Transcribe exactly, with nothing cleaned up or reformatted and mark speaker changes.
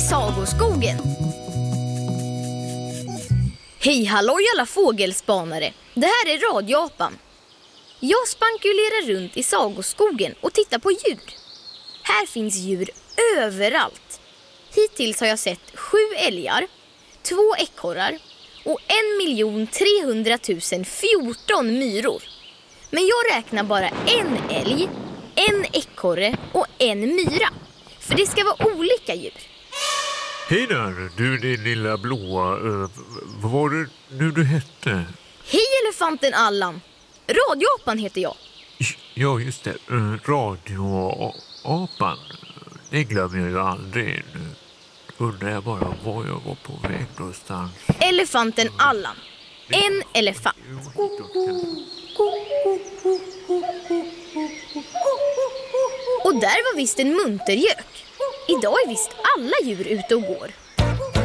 Speaker 1: Sagoskogen. Hej halloj alla fågelspanare. Det här är radioapan. Jag spankulerar runt i Sagoskogen och tittar på djur. Här finns djur överallt. Hittills har jag sett sju älgar, två ekorrar och en miljon trehundratusen fjorton myror. Men jag räknar bara en älg, en ekorre och en myra. För det ska vara olika djur.
Speaker 2: Hej där, du din lilla blåa, uh, vad var det nu du hette?
Speaker 1: Hej elefanten Allan, radioapan heter jag.
Speaker 2: Ja just det, uh, radioapan, det glömmer jag ju aldrig. Nu undrar jag bara var jag var på väg någonstans.
Speaker 1: Elefanten Allan, en elefant. Och där var visst en muntergök. Idag är visst alla djur ute och går.